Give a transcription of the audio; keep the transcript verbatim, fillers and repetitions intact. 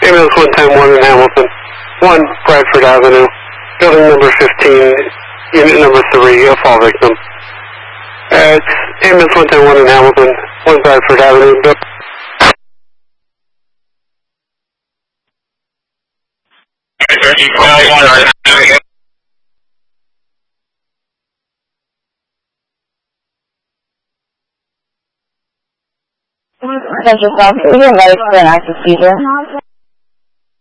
Ambulance one ten one in Hamilton, one Bradford Avenue, building number fifteen, unit number three, a fall victim. Uh, it's Ambulance one ten one in Hamilton, one Bradford Avenue. Central South, we get ready for an active seizure.